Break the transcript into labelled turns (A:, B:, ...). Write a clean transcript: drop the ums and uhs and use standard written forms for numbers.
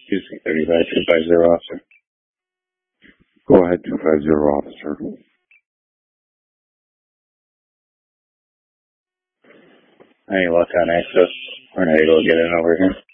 A: Houston 35, 250 officer.
B: Go ahead, 250 officer.
A: Any luck on access? We're not able to get in over here.